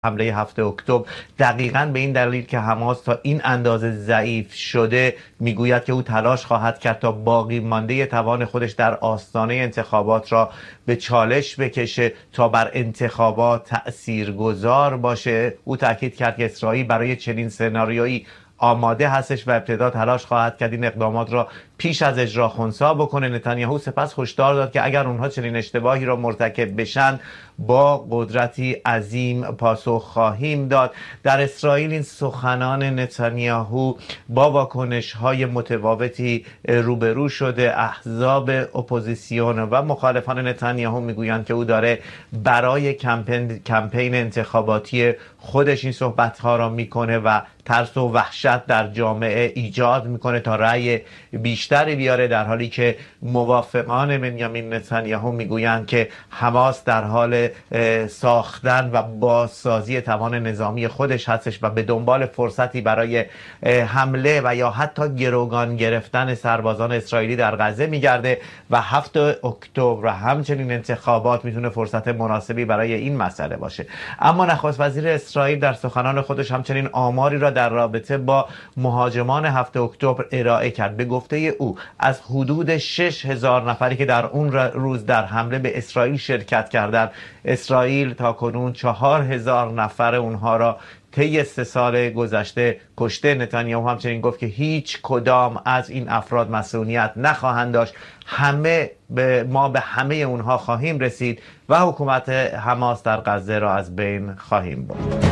حمله 7 اکتبر دقیقاً به این دلیل که حماس تا این اندازه ضعیف شده میگوید که او تلاش خواهد کرد تا باقی مانده توان خودش در آستانه انتخابات را به چالش بکشه تا بر انتخابات تأثیرگذار باشه. او تاکید کرد که اسرائیل برای چنین سناریویی آماده هستش و ابتدا تلاش خواهد کرد این اقدامات را پیش از اجرا خنثی بکنه. نتانیاهو سپس هشدار داد که اگر اونها چنین اشتباهی را مرتکب بشن با قدرتی عظیم پاسخ خواهیم داد. در اسرائیل این سخنان نتانیاهو با واکنش‌های متفاوتی روبرو شده. احزاب اپوزیسیون و مخالفان نتانیاهو میگویند که او داره برای کمپین انتخاباتی خودش این صحبت‌ها را میکنه و ترس و وحشت در جامعه ایجاد میکنه تا رأی بیشتری بیاره، در حالی که موافقان بنیامین نتانیاهو میگویند که حماس در حال ساختن و بازسازی توان نظامی خودش هستش و به دنبال فرصتی برای حمله و یا حتی گروگان گرفتن سربازان اسرائیلی در غزه میگرده و 7 اکتبر و همچنین انتخابات میتونه فرصت مناسبی برای این مسئله باشه. اما نخست وزیر اسرائیل در سخنان خودش همچنین آماری را در رابطه با مهاجمان 7 اکتبر ارائه کرد. به گفته او از حدود 6000 نفری که در اون روز در حمله به اسرائیل شرکت کردند، اسرائیل تا کنون 4000 نفر اونها را طی 3 سال گذشته کشته. نتانیاهو همچنین گفت که هیچ کدام از این افراد مسئولیت نخواهند داشت، ما به همه اونها خواهیم رسید و حکومت حماس در غزه را از بین خواهیم برد.